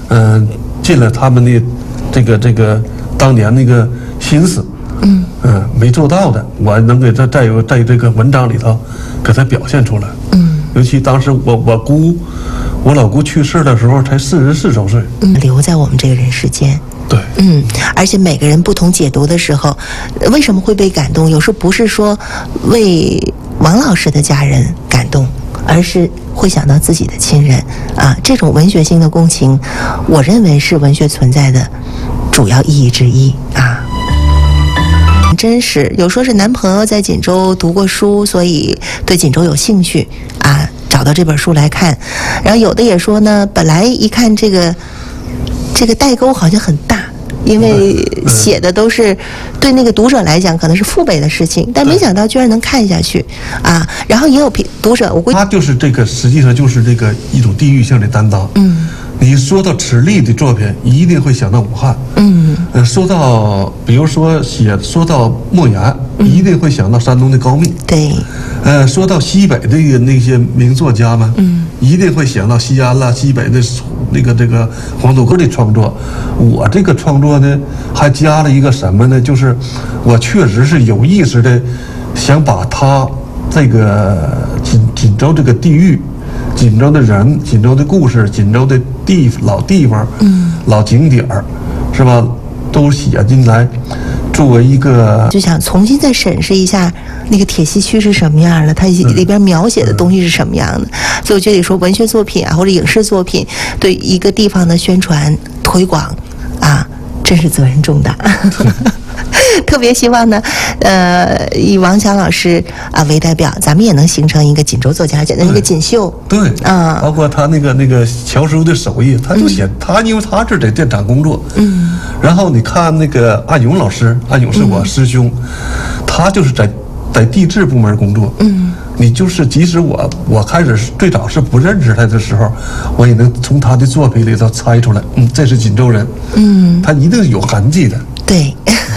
尽了他们的这个当年那个心思，没做到的，我能给他在这个文章里头给他表现出来。尤其当时我老姑去世的时候才44周岁， 留在我们这个人世间。 对， 而且每个人不同解读的时候，为什么会被感动？有时候不是说为王老师的家人感动，而是会想到自己的亲人啊。这种文学性的共情，我认为是文学存在的主要意义之一啊。真实，有说是男朋友在锦州读过书，所以对锦州有兴趣啊，找到这本书来看。然后有的也说呢，本来一看这个代沟好像很大，因为写的都是对那个读者来讲可能是父辈的事情，但没想到居然能看下去啊。然后也有读者，我估计他就是这个，实际上就是这个一种地域性的担当。你说到池莉的作品，一定会想到武汉。说到比如说说到莫言，一定会想到山东的高密。 对。 说到西北的那些名作家们，一定会想到西安啦、西北的这个黄土歌的创作。我这个创作呢，还加了一个什么呢？就是我确实是有意识的想把他这个锦州这个地域。锦州的人、锦州的故事、锦州的老地方、老景点儿，是吧？都写进来，作为一个就想重新再审视一下那个铁西区是什么样的，它里边描写的东西是什么样的。所以我觉得说文学作品啊，或者影视作品对一个地方的宣传推广啊，真是责任重大。特别希望呢，以王强老师为代表，咱们也能形成一个锦州作家的一个锦绣。 对，包括他那个乔叔的手艺，他就写他，因为他是在电厂工作。然后你看那个安永老师，安永是我师兄，他就是在地质部门工作。你就是即使我开始最早是不认识他的时候，我也能从他的作品里头猜出来，这是锦州人。他一定是有痕迹的。 对。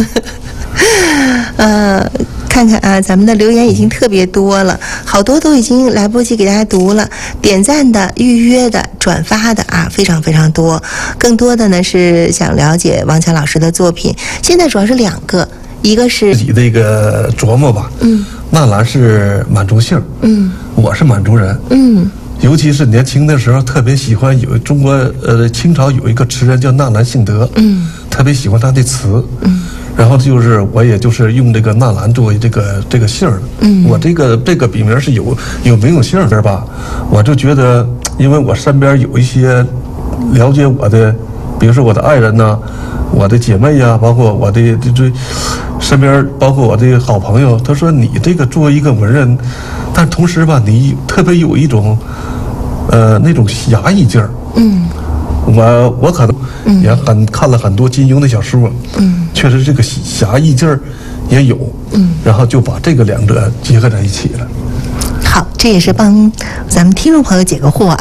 看看啊，咱们的留言已经特别多了，好多都已经来不及给大家读了。点赞的、预约的、转发的啊，非常非常多。更多的呢是想了解王强老师的作品。现在主要是2个，一个是自己的一个琢磨吧。纳兰是满族姓，我是满族人。尤其是年轻的时候，特别喜欢有中国清朝有一个词人叫纳兰性德，特别喜欢他的词。然后就是我也就是用这个纳兰作为这个姓儿。我这个笔名是有没有姓儿吧？我就觉得，因为我身边有一些了解我的，比如说我的爱人呐、我的姐妹呀、包括我的这身边，包括我的好朋友，他说你这个作为一个文人，但同时吧，你特别有一种那种侠义劲儿。我可能也看了很多金庸的小说，确实这个侠义劲儿也有，然后就把这个2者结合在一起了。 好，这也是帮咱们听众朋友解个惑啊。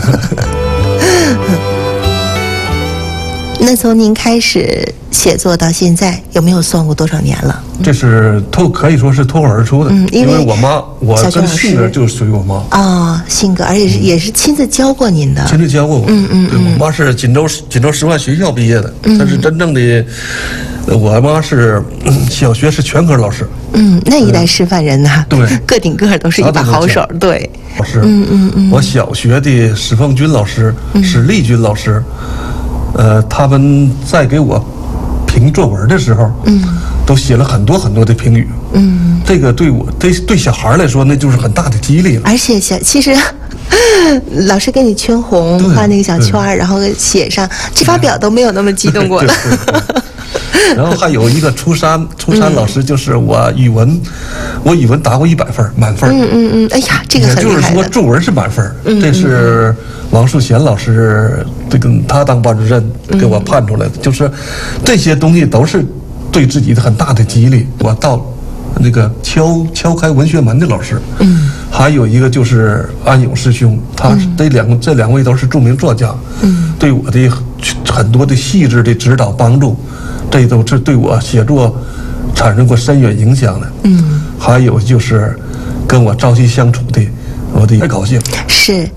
那从您开始写作到现在，有没有算过多少年了？ 这是可以说是脱口而出的，因为我妈，我跟性格就属于我妈性格，而且也是亲自教过您的， 亲自教过我。对，我妈是锦州师范学校毕业的，她是真正的，我妈是小学是全科老师。 那一代师范人呐， 对， 个顶个都是一把好手。对， 老师，我小学的史凤军老师、史立军老师，他们在给我评作文的时候，都写了很多很多的评语。这个对小孩来说，那就是很大的激励了。 而且其实老师给你圈红，画那个小圈，然后写上，这发表都没有那么激动过了。 然后还有一个初三老师，就是我语文达过100分，满分。 哎呀，这个很厉害的。 也就是说，作文是满分。这是王树贤老师，这个他当班主任给我判出来的，就是这些东西都是对自己的很大的激励。我到那个敲开文学门的老师，还有一个就是安永师兄，他这两位都是著名作家，对我的很多的细致的指导帮助，这都是对我写作产生过深远影响的。还有就是跟我朝夕相处的，我的也高兴。 是，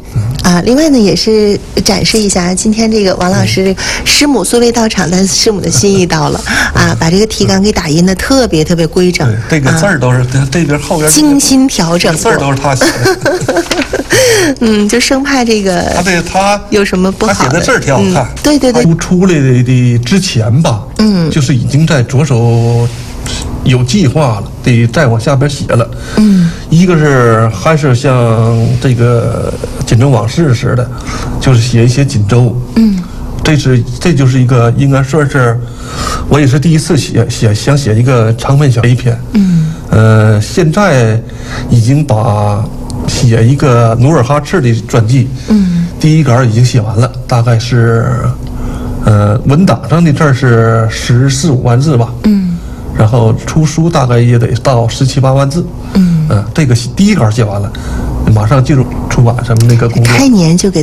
另外呢，也是展示一下今天这个王老师师母虽未到场，但是师母的心意到了把这个提纲给打印的特别特别规整。 这个字儿都是这边后边精心调整， 字儿都是他写的。 就生怕这个他有什么不好的。 他写的字儿挺好看。 对对对。 出来的之前吧，就是已经在着手有计划了，得再往下边写了。一个是还是像这个锦州往事似的，就是写一些锦州。这就是一个应该说是我也是第一次想写一个长篇小篇。现在已经把写一个努尔哈赤的传记，第一稿已经写完了，大概是文档上的字是14、15万字吧。然后出书大概也得到17、18万字。这个第一稿写完了，马上进入出版什么那个工作。 开年就给